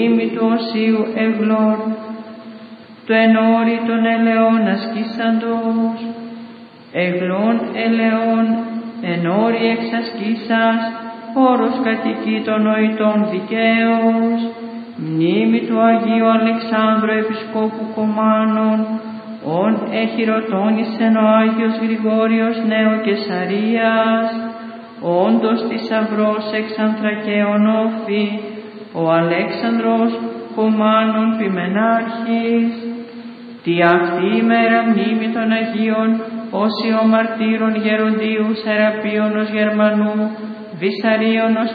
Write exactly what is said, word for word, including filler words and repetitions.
Μνήμη του Οσίου Εγλών, το ενόρι των ελαιών ασκήσαντος, εγλών ελαιών, ενόρι εξασκήσας, όρος κατοικεί των νοητών δικαίως, μνήμη του Αγίου Αλεξάνδρου Επισκόπου Κομάνων, ον εχειρωτώνησεν ο Άγιος Γρηγόριος Νέο Κεσαρίας, όντως θησαυρός εξ Ανθρακαίων όφη, ο Αλέξανδρος Κομάνων Πιμενάρχης, τη αυτή ημέρα μνήμη των Αγίων όσοι ο μαρτύρων Γεροντίου Σεραπίωνος Γερμανού, Βυσσαρίωνος